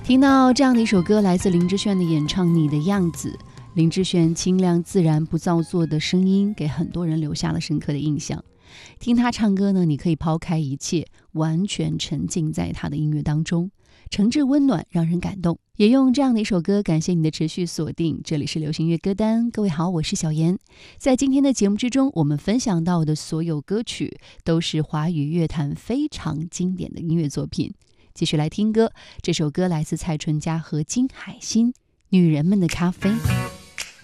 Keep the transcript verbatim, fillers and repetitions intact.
听到这样的一首歌，来自林志炫的演唱《你的样子》。林志炫清亮自然不造作的声音给很多人留下了深刻的印象。听他唱歌呢，你可以抛开一切，完全沉浸在他的音乐当中，诚挚温暖，让人感动。也用这样的一首歌感谢你的持续锁定，这里是流行乐歌单。各位好，我是小妍。在今天的节目之中，我们分享到的所有歌曲都是华语乐坛非常经典的音乐作品。继续来听歌，这首歌来自蔡淳佳和金海心，《女人们的咖啡》。